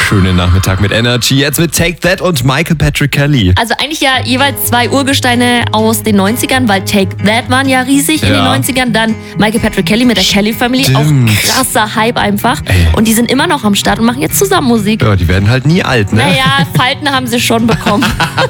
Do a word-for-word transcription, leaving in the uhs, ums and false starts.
schönen Nachmittag mit Energy. Jetzt mit Take That und Michael Patrick Kelly. Also eigentlich ja jeweils zwei Urgesteine aus den neunzigern, weil Take That waren ja riesig in Ja. den neunzigern. Dann Michael Patrick Kelly mit der Kelly Family. Stimmt. Auch krasser Hype einfach. Ey. Und die sind immer noch am Start und machen jetzt zusammen Musik. Ja, die werden halt nie alt, ne? Naja, Falten haben sie schon bekommen.